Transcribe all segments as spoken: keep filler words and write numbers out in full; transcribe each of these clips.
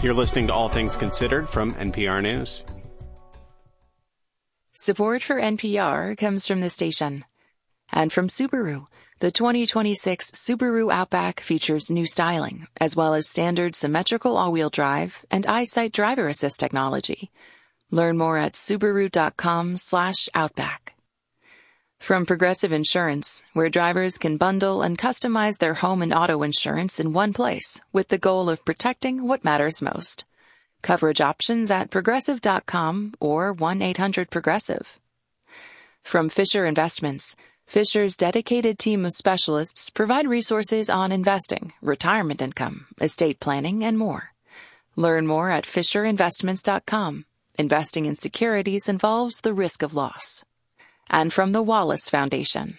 You're listening to All Things Considered from N P R News. Support for N P R comes from the station. And from Subaru. The twenty twenty-six Subaru Outback features new styling, as well as standard symmetrical all-wheel drive and EyeSight driver assist technology. Learn more at Subaru.com slash Outback. From Progressive Insurance, where drivers can bundle and customize their home and auto insurance in one place with the goal of protecting what matters most. Coverage options at Progressive dot com or one eight hundred Progressive. From Fisher Investments, Fisher's dedicated team of specialists provide resources on investing, retirement income, estate planning, and more. Learn more at Fisher Investments dot com. Investing in securities involves the risk of loss. And from the Wallace Foundation.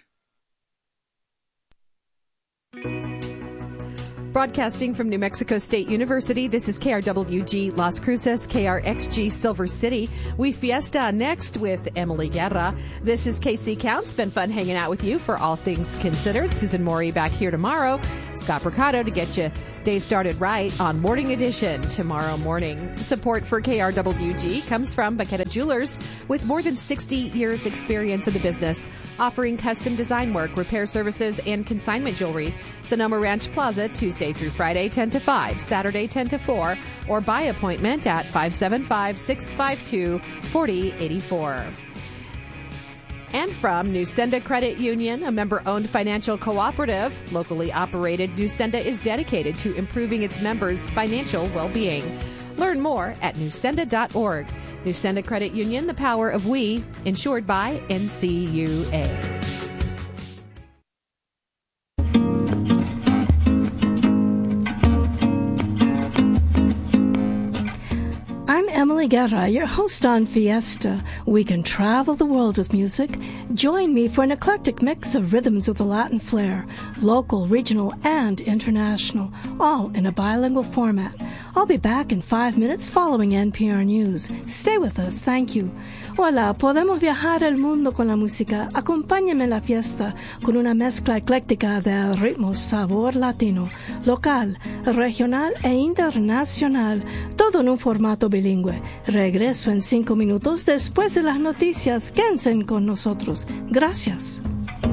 Broadcasting from New Mexico State University, this is K R W G Las Cruces, K R X G Silver City. We fiesta next with Emily Guerra. This is K C Counts. Been fun hanging out with you for All Things Considered. Susan Mori back here tomorrow. Scott Mercado to get you day started right on Morning Edition tomorrow morning. Support for K R W G comes from Baqueta Jewelers, with more than sixty years experience in the business, offering custom design work, repair services, and consignment jewelry. Sonoma Ranch Plaza, Tuesday through Friday, ten to five, Saturday, ten to four, or by appointment at five seven five, six five two, four zero eight four. And from Newsenda Credit Union, a member-owned financial cooperative, locally operated, Newsenda is dedicated to improving its members' financial well-being. Learn more at newsenda dot org. Newsenda Credit Union, the power of we, insured by N C U A. I'm Emily Guerra, your host on Fiesta. We can travel the world with music. Join me for an eclectic mix of rhythms with a Latin flair, local, regional, and international, all in a bilingual format. I'll be back in five minutes following N P R News. Stay with us. Thank you. Hola, podemos viajar el mundo con la música. Acompáñame en la fiesta con una mezcla ecléctica de ritmos, sabor latino, local, regional e internacional, todo en un formato bilingüe. Regreso en cinco minutos después de las noticias. Quédense con nosotros. Gracias.